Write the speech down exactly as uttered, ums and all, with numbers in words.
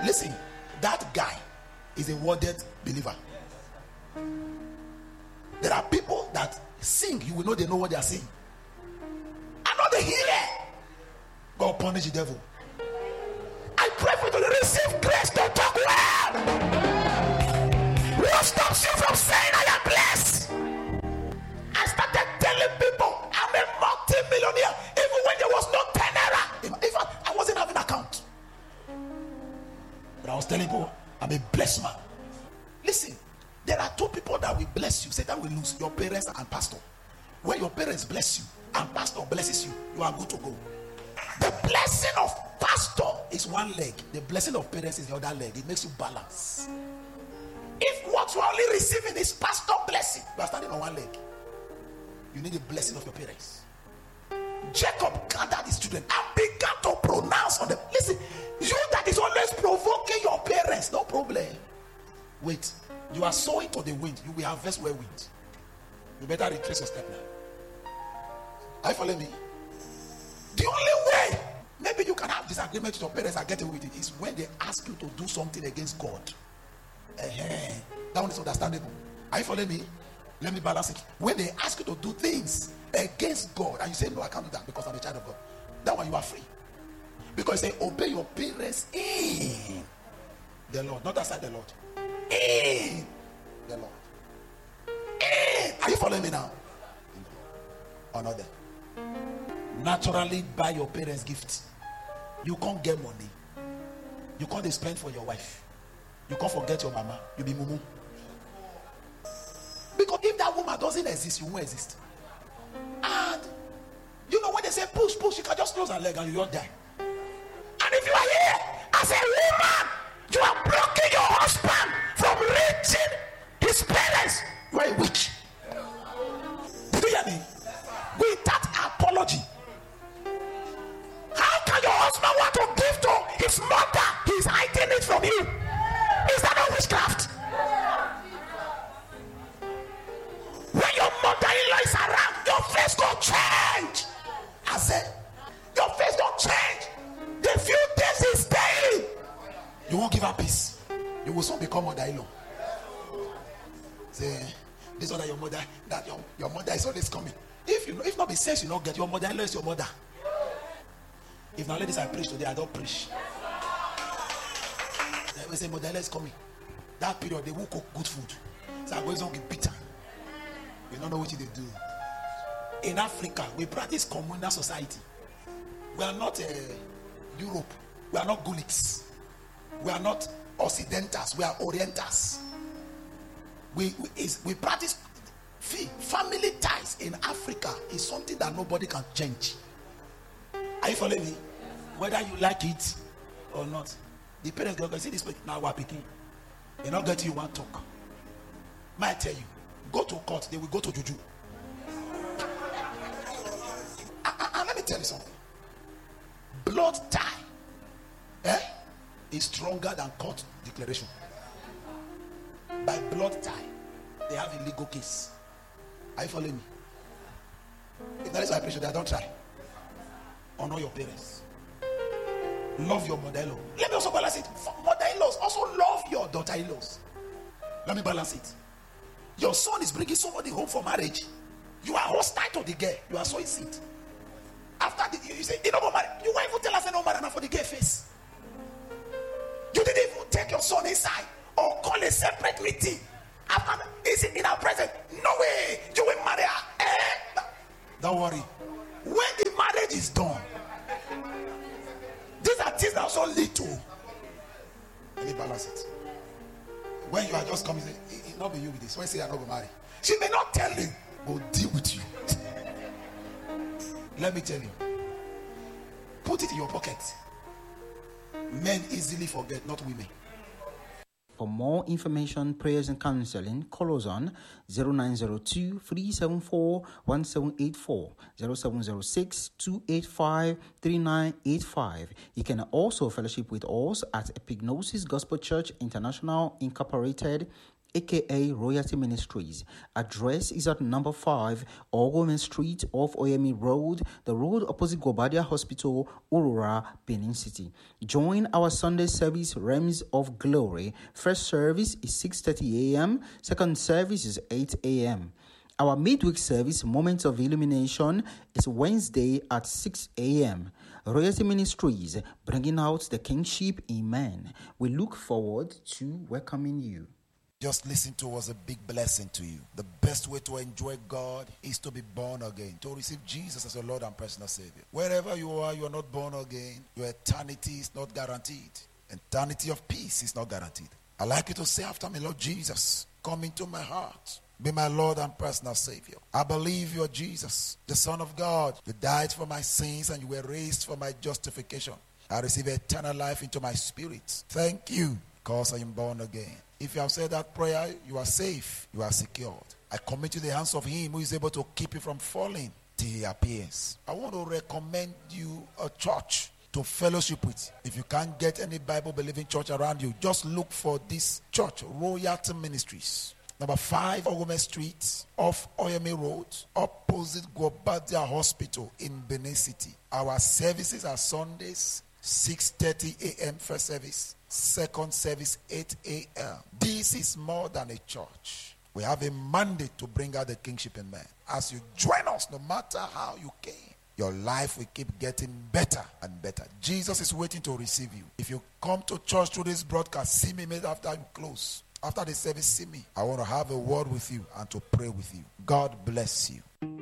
Listen, that guy is a worded believer. There are people that sing, you will know they know what they are saying. I know they hear. God punish the devil. I pray for you to receive grace to talk well. What stops you from saying I am blessed? I started telling people I'm a multi-millionaire even when there was no tenera. If I, I wasn't having an account. But I was telling people I'm a blessed man. Listen, there are two people that will bless you. Satan will lose, your parents and pastor. When your parents bless you and pastor blesses you, you are good to go. The blessing of pastor is one leg. The blessing of parents is the other leg. It makes you balance. If what you are only receiving is pastor blessing, you are standing on one leg. You need the blessing of your parents. Jacob gathered his children and began to pronounce on them. Listen, you that is always provoking your parents, no problem. Wait, you are sowing to the wind, you will harvest where wind. You better retrace your step now. Are you following me? The only way maybe you can have disagreement with your parents and get away with it is when they ask you to do something against God. Uh-huh. That one is understandable. Are you following me? Let me balance it. When they ask you to do things against God and you say, no, I can't do that because I'm a child of God, that one you are free. Because they obey your parents in the Lord, not outside the Lord. In the Lord. In. Are you following me now? Or not there? Naturally buy your parents gifts. You can't get money. You can't spend for your wife. You can't forget your mama. You be mumu. Because if that woman doesn't exist, you won't exist. And you know when they say push, push, you can just close her leg and you won't die. And if you are here as a woman, you are blocking your husband from reaching his parents. You are a witch. Did you hear me? With that apology, how can your husband want to give to his mother? He's hiding it from you. Is that not witchcraft? When your mother-in-law is around, your face don't change. I said, your face don't change. The few days is staying. You won't give her peace. You will soon become mother-in-law. Say, this one that your mother, that your, your mother is always coming. If you if not be sense, you not get your mother-in-law is your mother. If now ladies I preach today, I don't preach. They will say mother-in-law is coming. That period they will cook good food. So I'm going to get bitter. You don't know what they do. In Africa, we practice communal society. We are not uh, Europe. We are not Guliks. We are not Occidentals. We are Orientals. We we, is, we practice family ties in Africa is something that nobody can change. Are you following me? Whether you like it or not, the parents go see this now we're picking. They not get you one talk. Might tell you, go to court, they will go to juju. And let me tell you something. Blood tie eh, is stronger than court declaration. By blood tie, they have a legal case. Are you following me? If that is my pressure, don't try. Honor your parents. Love your mother-in-law. Let me also balance it. Mother-in-laws also love your daughter-in-laws. Let me balance it. Your son is bringing somebody home for marriage. You are hostile to the girl. You are sowing seed. After the, you, you say, you don't marry. You won't even tell us no marry for the gay face. You didn't even take your son inside or call a separate meeting. After is it in our presence? No way. You will marry her. Eh? Don't worry. When the marriage is done, these are things that also lead to. Let me balance it. When you are just coming, it, it not be you with this. When you say I'm not going to marry, she may not tell him, but deal with you. Let me tell you. Put it in your pocket. Men easily forget, not women. For more information, prayers and counseling, call us on zero nine zero two, three seven four, one seven eight four, zero seven zero six, two eight five, three nine eight five. You can also fellowship with us at Epignosis Gospel Church International Incorporated, aka Royalty Ministries. Address is at number five, Ogomen Street off Oyemi Road, the road opposite Gobadia Hospital, Aurora, Benin City. Join our Sunday service, Realms of Glory. First service is six thirty a.m., second service is eight a.m. Our midweek service, Moments of Illumination, is Wednesday at six a.m. Royalty Ministries, bringing out the kingship. Amen. We look forward to welcoming you. Just listen to was a big blessing to you. The best way to enjoy God is to be born again, to receive Jesus as your Lord and personal Savior. Wherever you are, you are not born again. Your eternity is not guaranteed. Eternity of peace is not guaranteed. I'd like you to say after me, Lord Jesus, come into my heart. Be my Lord and personal Savior. I believe you are Jesus, the Son of God. You died for my sins and you were raised for my justification. I receive eternal life into my spirit. Thank you because I am born again. If you have said that prayer, you are safe. You are secured. I commit you to the hands of him who is able to keep you from falling till he appears. I want to recommend you a church to fellowship with. If you can't get any Bible-believing church around you, just look for this church, Royalty Ministries. Number five, Ogome Street, off Oyemi Road, opposite Gobadia Hospital in Benin City. Our services are Sundays, six thirty a.m. first service, second service, eight a.m. This is more than a church. We have a mandate to bring out the kingship in man. As you join us, no matter how you came, your life will keep getting better and better. Jesus is waiting to receive you. If you come to church through this broadcast, see me made after you close. After the service, see me. I want to have a word with you and to pray with you. God bless you.